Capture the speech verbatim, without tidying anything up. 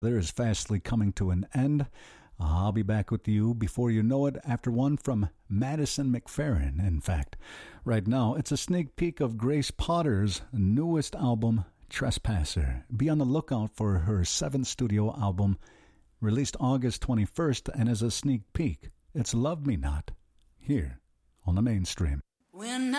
There is fastly coming to an end. I'll be back with you before you know it after one from Madison McFerrin, in fact. Right now, it's a sneak peek of Grace Potter's newest album, Trespasser. Be on the lookout for her seventh studio album, released August twenty-first, and as a sneak peek, it's Love Me Not, here on the Mainstream. When